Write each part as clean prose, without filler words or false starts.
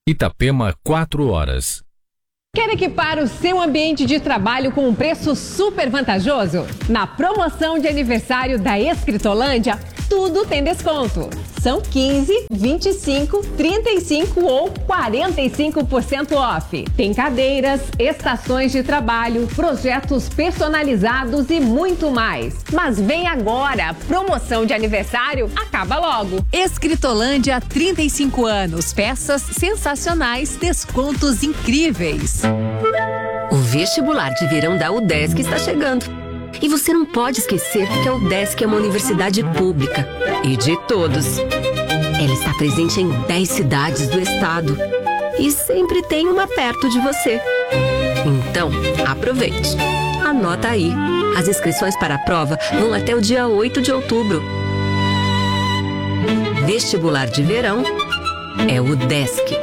Itapema, 4 horas. Quer equipar o seu ambiente de trabalho com um preço super vantajoso? Na promoção de aniversário da Escritolândia, tudo tem desconto. São 15, 25, 35 ou 45% off. Tem cadeiras, estações de trabalho, projetos personalizados e muito mais. Mas vem agora, promoção de aniversário acaba logo. Escritolândia, 35 anos, peças sensacionais, descontos incríveis. O vestibular de verão da UDESC está chegando. E você não pode esquecer que a UDESC é uma universidade pública e de todos. Ela está presente em 10 cidades do estado e sempre tem uma perto de você. Então, aproveite. Anota aí. As inscrições para a prova vão até o dia 8 de outubro. Vestibular de verão é UDESC.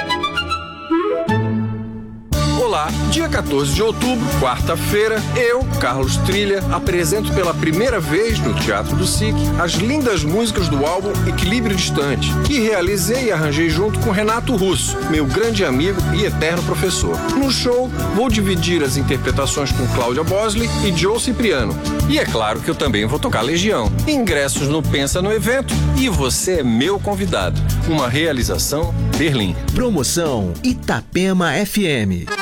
Olá, dia 14 de outubro, quarta-feira, eu, Carlos Trilha, apresento pela primeira vez no Teatro do SIC as lindas músicas do álbum Equilíbrio Distante, que realizei e arranjei junto com Renato Russo, meu grande amigo e eterno professor. No show, vou dividir as interpretações com Cláudia Bosley e Joe Cipriano. E é claro que eu também vou tocar Legião. Ingressos no Pensa no Evento e você é meu convidado. Uma realização Berlim. Promoção Itapema FM.